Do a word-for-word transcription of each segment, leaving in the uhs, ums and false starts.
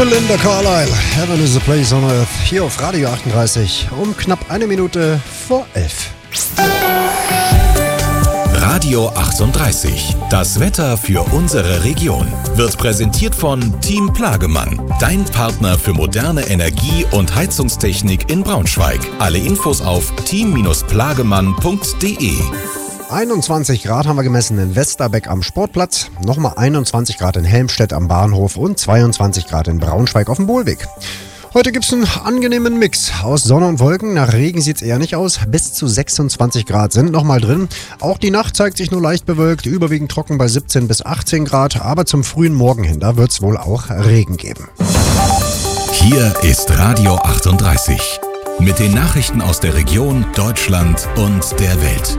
Belinda Carlisle, Heaven is a Place on Earth, hier auf Radio achtunddreißig um knapp eine Minute vor elf. Radio achtunddreißig, das Wetter für unsere Region, wird präsentiert von Team Plagemann, dein Partner für moderne Energie- und Heizungstechnik in Braunschweig. Alle Infos auf team plagemann punkt de. einundzwanzig Grad haben wir gemessen in Westerbeck am Sportplatz, nochmal einundzwanzig Grad in Helmstedt am Bahnhof und zweiundzwanzig Grad in Braunschweig auf dem Bohlweg. Heute gibt es einen angenehmen Mix aus Sonne und Wolken. Nach Regen sieht es eher nicht aus. Bis zu sechsundzwanzig Grad sind nochmal drin. Auch die Nacht zeigt sich nur leicht bewölkt, überwiegend trocken bei siebzehn bis achtzehn Grad. Aber zum frühen Morgen hin, da wird es wohl auch Regen geben. Hier ist Radio achtunddreißig mit den Nachrichten aus der Region, Deutschland und der Welt.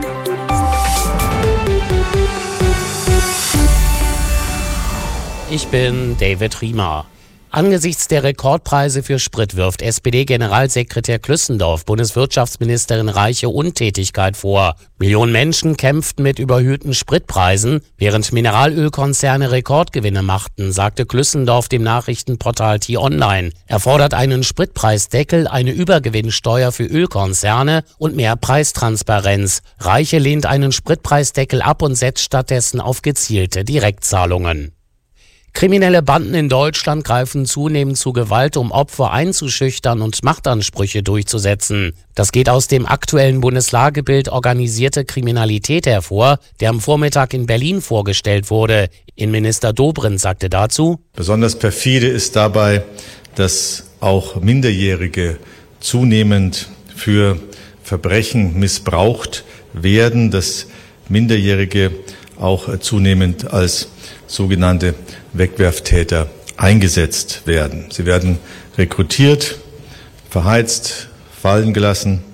Ich bin David Riemer. Angesichts der Rekordpreise für Sprit wirft S P D-Generalsekretär Klüssendorf Bundeswirtschaftsministerin Reiche Untätigkeit vor. Millionen Menschen kämpften mit überhöhten Spritpreisen, während Mineralölkonzerne Rekordgewinne machten, sagte Klüssendorf dem Nachrichtenportal T-Online. Er fordert einen Spritpreisdeckel, eine Übergewinnsteuer für Ölkonzerne und mehr Preistransparenz. Reiche lehnt einen Spritpreisdeckel ab und setzt stattdessen auf gezielte Direktzahlungen. Kriminelle Banden in Deutschland greifen zunehmend zu Gewalt, um Opfer einzuschüchtern und Machtansprüche durchzusetzen. Das geht aus dem aktuellen Bundeslagebild Organisierte Kriminalität hervor, der am Vormittag in Berlin vorgestellt wurde. Innenminister Dobrindt sagte dazu: Besonders perfide ist dabei, dass auch Minderjährige zunehmend für Verbrechen missbraucht werden, dass Minderjährige auch zunehmend als sogenannte Wegwerftäter eingesetzt werden. Sie werden rekrutiert, verheizt, fallen gelassen,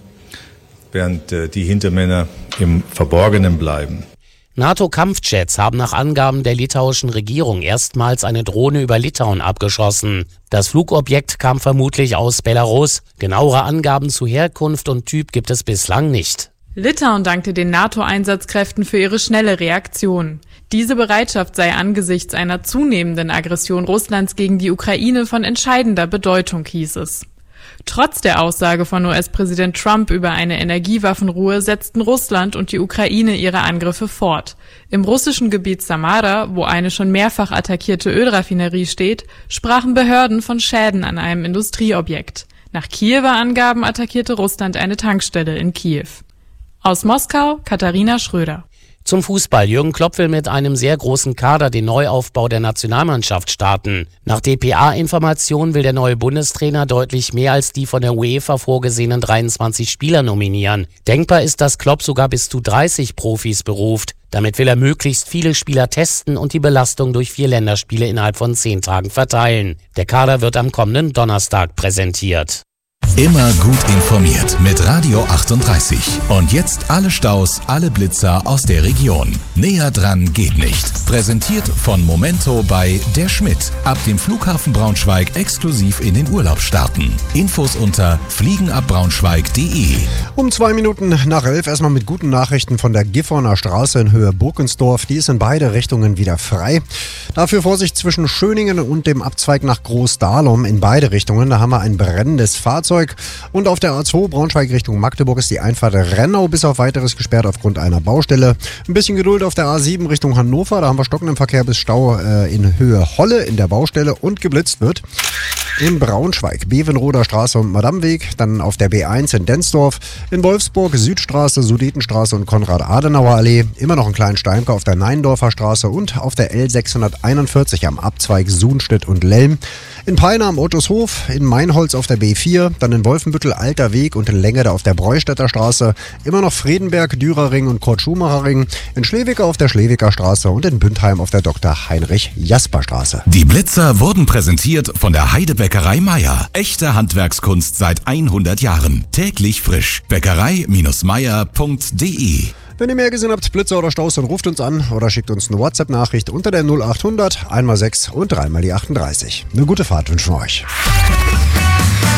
während die Hintermänner im Verborgenen bleiben. NATO-Kampfjets haben nach Angaben der litauischen Regierung erstmals eine Drohne über Litauen abgeschossen. Das Flugobjekt kam vermutlich aus Belarus. Genauere Angaben zu Herkunft und Typ gibt es bislang nicht. Litauen dankte den NATO-Einsatzkräften für ihre schnelle Reaktion. Diese Bereitschaft sei angesichts einer zunehmenden Aggression Russlands gegen die Ukraine von entscheidender Bedeutung, hieß es. Trotz der Aussage von U S-Präsident Trump über eine Energiewaffenruhe setzten Russland und die Ukraine ihre Angriffe fort. Im russischen Gebiet Samara, wo eine schon mehrfach attackierte Ölraffinerie steht, sprachen Behörden von Schäden an einem Industrieobjekt. Nach Kiewer Angaben attackierte Russland eine Tankstelle in Kiew. Aus Moskau, Katharina Schröder. Zum Fußball. Jürgen Klopp will mit einem sehr großen Kader den Neuaufbau der Nationalmannschaft starten. Nach D P A-Informationen will der neue Bundestrainer deutlich mehr als die von der UEFA vorgesehenen dreiundzwanzig Spieler nominieren. Denkbar ist, dass Klopp sogar bis zu dreißig Profis beruft. Damit will er möglichst viele Spieler testen und die Belastung durch vier Länderspiele innerhalb von zehn Tagen verteilen. Der Kader wird am kommenden Donnerstag präsentiert. Immer gut informiert mit Radio achtunddreißig. Und jetzt alle Staus, alle Blitzer aus der Region. Näher dran geht nicht. Präsentiert von Momento bei Der Schmidt. Ab dem Flughafen Braunschweig exklusiv in den Urlaub starten. Infos unter fliegenabbraunschweig punkt de. Um zwei Minuten nach elf erstmal mit guten Nachrichten von der Gifhorner Straße in Höhe Burkensdorf. Die ist in beide Richtungen wieder frei. Dafür Vorsicht zwischen Schöningen und dem Abzweig nach Großdahlum in beide Richtungen. Da haben wir ein brennendes Fahrzeug. Und auf der A zwei Braunschweig Richtung Magdeburg ist die Einfahrt Rennau bis auf weiteres gesperrt aufgrund einer Baustelle. Ein bisschen Geduld auf der A sieben Richtung Hannover. Da haben wir stockenden Verkehr bis Stau äh, in Höhe Holle in der Baustelle und geblitzt wird. In Braunschweig, Bevenroder Straße und Madamweg, dann auf der B eins in Densdorf, in Wolfsburg Südstraße, Sudetenstraße und Konrad-Adenauer-Allee, immer noch einen kleinen Steinker auf der Neindorfer Straße und auf der L sechshunderteinundvierzig am Abzweig Suhnstedt und Lelm, in Peine am Ottoshof, in Meinholz auf der B vier, dann in Wolfenbüttel Alter Weg und in Lengede auf der Breustädter Straße, immer noch Fredenberg, Dürerring und Kurt-Schumacher-Ring, in Schlewicker auf der Schlewicker Straße und in Bündheim auf der Doktor Heinrich Jasper Straße. Die Blitzer wurden präsentiert von der Heidebäckerei Meier. Echte Handwerkskunst seit hundert Jahren. Täglich frisch. bäckerei Meier punkt de. Wenn ihr mehr gesehen habt, Blitzer oder Staus, dann ruft uns an oder schickt uns eine WhatsApp-Nachricht unter der null achthundert, einmal sechs und dreimal die achtunddreißig. Eine gute Fahrt wünschen wir euch.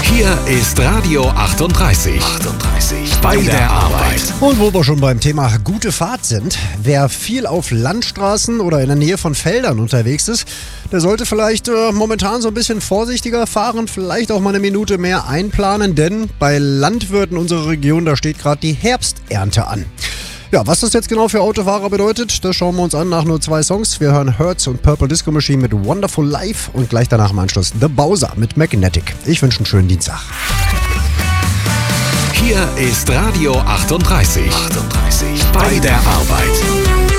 Hier ist Radio achtunddreißig. achtunddreißig. Bei der Arbeit. Und wo wir schon beim Thema gute Fahrt sind, wer viel auf Landstraßen oder in der Nähe von Feldern unterwegs ist, der sollte vielleicht äh, momentan so ein bisschen vorsichtiger fahren, vielleicht auch mal eine Minute mehr einplanen, denn bei Landwirten unserer Region, da steht gerade die Herbsternte an. Ja, was das jetzt genau für Autofahrer bedeutet, das schauen wir uns an nach nur zwei Songs. Wir hören Hertz und Purple Disco Machine mit Wonderful Life und gleich danach im Anschluss The Bowser mit Magnetic. Ich wünsche einen schönen Dienstag. Hier ist Radio achtunddreißig. achtunddreißig. Bei der Arbeit.